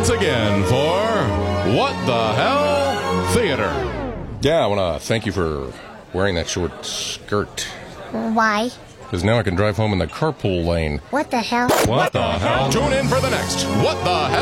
once again for What the Hell Theater. Yeah, I want to thank you for wearing that short skirt. Why? Because now I can drive home in the carpool lane. What the hell? What the hell? Tune in for the next What the Hell